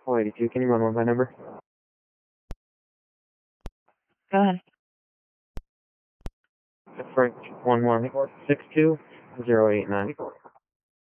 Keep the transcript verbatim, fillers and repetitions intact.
four eighty-two, can you run one by number? Go ahead. Frank one one six two zero eight nine.